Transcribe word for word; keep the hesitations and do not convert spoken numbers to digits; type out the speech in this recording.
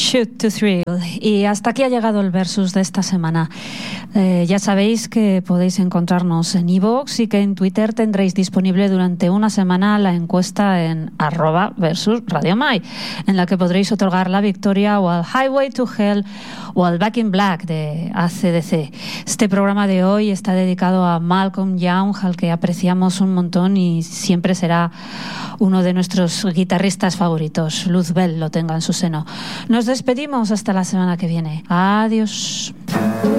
Shoot to Thrill. Y hasta aquí ha llegado el versus de esta semana. Eh, ya sabéis que podéis encontrarnos en iVoox y que en Twitter tendréis disponible durante una semana la encuesta en arroba versus Radio Mai, en la que podréis otorgar la victoria o al Highway to Hell o al Back in Black de A C D C. Este programa de hoy está dedicado a Malcolm Young, al que apreciamos un montón y siempre será uno de nuestros guitarristas favoritos. Luzbel lo tenga en su seno. Nos despedimos hasta la semana que viene. Adiós.